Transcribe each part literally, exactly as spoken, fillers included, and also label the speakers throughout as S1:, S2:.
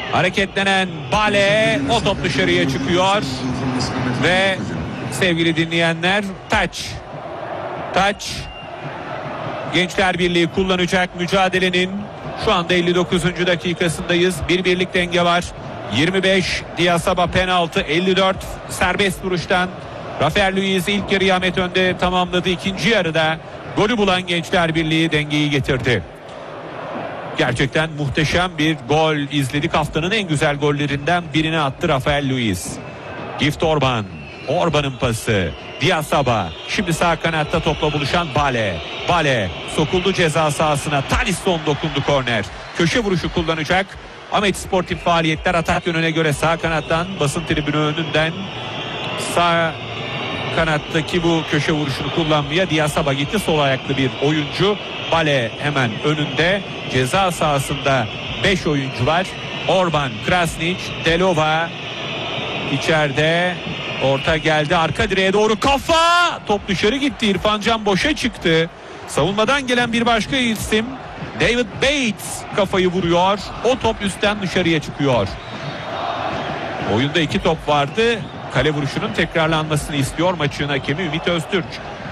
S1: Hareketlenen Bale, o top dışarıya çıkıyor ve sevgili dinleyenler, taç taç Gençler Birliği kullanacak mücadelenin. Şu anda elli dokuzuncu dakikasındayız. Bir birlik denge var. yirmi beş Diasaba penaltı, elli dört serbest vuruştan Rafael Luiz ilk yarıyı Ahmet önde tamamladı. İkinci yarıda golü bulan Gençler Birliği dengeyi getirdi. Gerçekten muhteşem bir gol izledik. Haftanın en güzel gollerinden birini attı Rafael Luiz. Gift Orban. Orban'ın pası. Diasaba. Şimdi sağ kanatta topla buluşan Bale. Bale sokuldu ceza sahasına. Talisson dokundu, korner. Köşe vuruşu kullanacak. Ahmet Sportif Faaliyetler atak yönüne göre sağ kanattan, basın tribünü önünden sağ kanattaki bu köşe vuruşunu kullanmaya Diasaba gitti. Sol ayaklı bir oyuncu. Bale hemen önünde. Ceza sahasında beş oyuncu var. Orban, Krasnić, Delova içeride. Orta geldi, arka direğe doğru kafa. Top dışarı gitti. İrfan Can boşa çıktı. Savunmadan gelen bir başka isim David Bates kafayı vuruyor. O top üstten dışarıya çıkıyor. Oyunda iki top vardı. Kale vuruşunun tekrarlanmasını istiyor maçın hakemi Ümit Öztürk.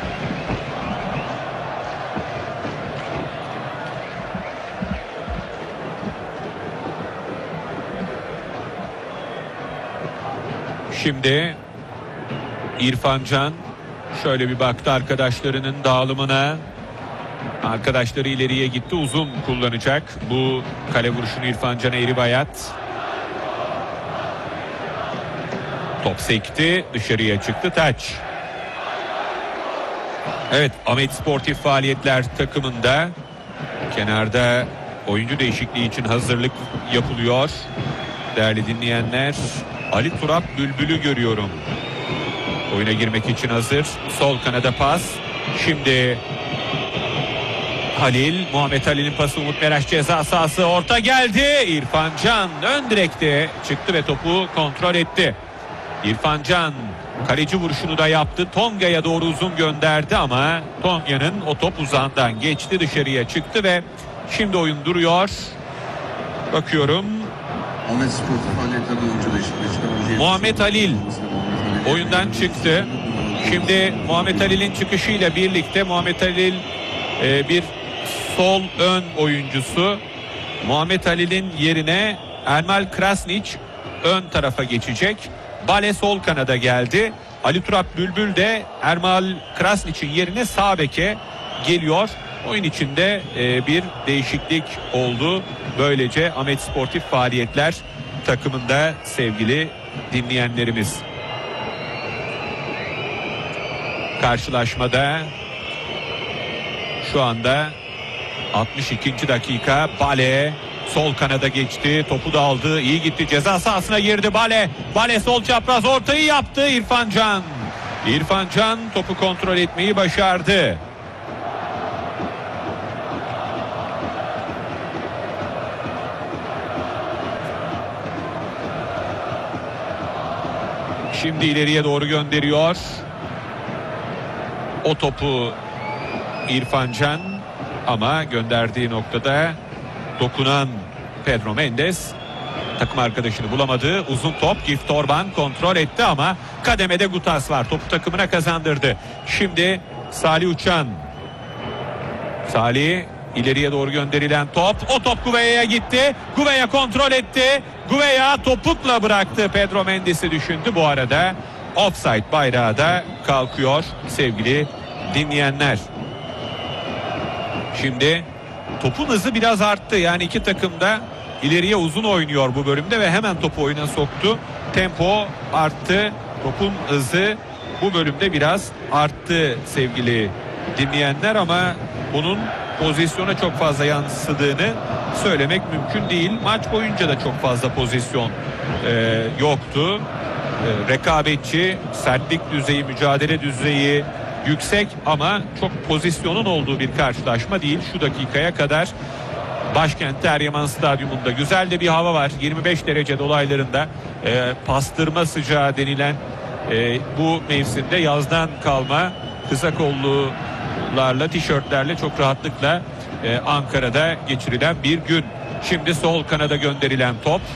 S1: Şimdi İrfan Can şöyle bir baktı arkadaşlarının dağılımına. Arkadaşları ileriye gitti. Uzun kullanacak. Bu kale vuruşunu İrfan Can Eğribayat. Top sekti. Dışarıya çıktı. Taç. Evet, Ahmet Sportif Faaliyetler takımında kenarda oyuncu değişikliği için hazırlık yapılıyor. Değerli dinleyenler, Ali Turap Bülbül'ü görüyorum. Oyuna girmek için hazır. Sol kanada pas. Şimdi Halil, Muhammed Halil'in pası, Umut Meraş ceza sahası, orta geldi. İrfan Can ön direkte çıktı ve topu kontrol etti. İrfan Can kaleci vuruşunu da yaptı. Tonga'ya doğru uzun gönderdi ama Tonga'nın o top uzağından geçti, dışarıya çıktı ve şimdi oyun duruyor. Bakıyorum. Muhammed Halil oyundan çıktı. Şimdi Muhammed Halil'in çıkışıyla birlikte Muhammed Halil e, bir sol ön oyuncusu. Muhammed Halil'in yerine Ermal Krasnić ön tarafa geçecek. Bale sol kanada geldi. Ali Turap Bülbül de Ermal Krasnić'in yerine sağ beke geliyor. Oyun içinde e, bir değişiklik oldu. Böylece Ahmet Sportif Faaliyetler takımında sevgili dinleyenlerimiz. Karşılaşmada şu anda altmış ikinci dakika. Bale sol kanada geçti. Topu da aldı. İyi gitti. Ceza sahasına girdi Bale. Bale sol çapraz ortayı yaptı. İrfan Can. İrfan Can topu kontrol etmeyi başardı. Şimdi ileriye doğru gönderiyor. O topu İrfan Can ama gönderdiği noktada dokunan Pedro Mendes takım arkadaşını bulamadı. Uzun top, Gift Orban kontrol etti ama kademede Gutas var. Topu takımına kazandırdı. Şimdi Salih Uçan. Salih, ileriye doğru gönderilen top. O top Gouveia gitti. Gouveia kontrol etti. Gouveia topukla bıraktı. Pedro Mendes'i düşündü. Bu arada offside bayrağı da kalkıyor sevgili dinleyenler. Şimdi topun hızı biraz arttı. Yani iki takım da ileriye uzun oynuyor bu bölümde ve hemen topu oyuna soktu. Tempo arttı. Topun hızı bu bölümde biraz arttı sevgili dinleyenler ama bunun pozisyona çok fazla yansıdığını söylemek mümkün değil. Maç boyunca da çok fazla pozisyon e, yoktu. E, rekabetçi, sertlik düzeyi, mücadele düzeyi yüksek ama çok pozisyonun olduğu bir karşılaşma değil. Şu dakikaya kadar başkentte Eryaman Stadyumunda güzel de bir hava var. yirmi beş derece dolaylarında e, pastırma sıcağı denilen e, bu mevsimde yazdan kalma kısa kollularla, tişörtlerle çok rahatlıkla e, Ankara'da geçirilen bir gün. Şimdi sol kanada gönderilen top.